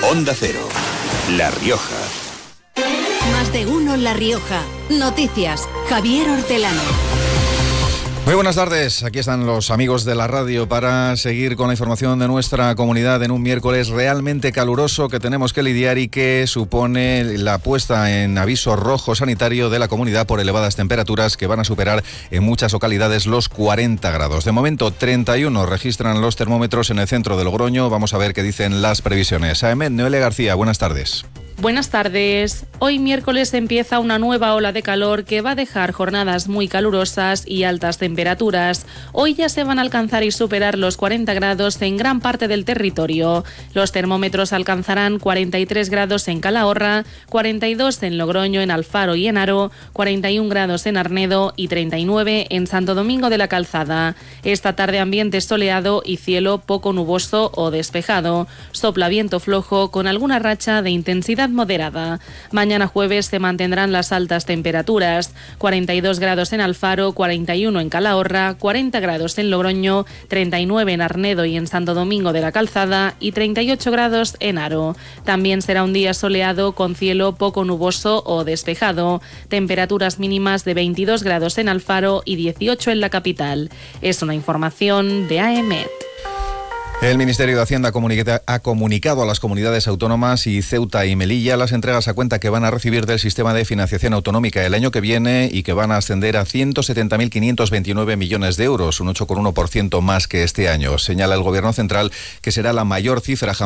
Onda Cero, La Rioja. Más de uno La Rioja. Noticias, Javier Hortelano. Muy buenas tardes, aquí están los amigos de la radio para seguir con la información de nuestra comunidad en un miércoles realmente caluroso que tenemos que lidiar y que supone la puesta en aviso rojo sanitario de la comunidad por elevadas temperaturas que van a superar en muchas localidades los 40 grados. De momento, 31 registran los termómetros en el centro de Logroño. Vamos a ver qué dicen las previsiones. Noelia García, buenas tardes. Buenas tardes. Hoy miércoles empieza una nueva ola de calor que va a dejar jornadas muy calurosas y altas temperaturas. Hoy ya se van a alcanzar y superar los 40 grados en gran parte del territorio. Los termómetros alcanzarán 43 grados en Calahorra, 42 en Logroño, en Alfaro y en Haro, 41 grados en Arnedo y 39 en Santo Domingo de la Calzada. Esta tarde ambiente soleado y cielo poco nuboso o despejado. Sopla viento flojo con alguna racha de intensidad moderada. Mañana jueves se mantendrán las altas temperaturas, 42 grados en Alfaro, 41 en Calahorra, 40 grados en Logroño, 39 en Arnedo y en Santo Domingo de la Calzada y 38 grados en Haro. También será un día soleado con cielo poco nuboso o despejado, temperaturas mínimas de 22 grados en Alfaro y 18 en la capital. Es una información de AEMET. El Ministerio de Hacienda ha comunicado a las comunidades autónomas y Ceuta y Melilla las entregas a cuenta que van a recibir del sistema de financiación autonómica el año que viene y que van a ascender a 170.529 millones de euros, un 8,1% más que este año. Señala el Gobierno central que será la mayor cifra jamás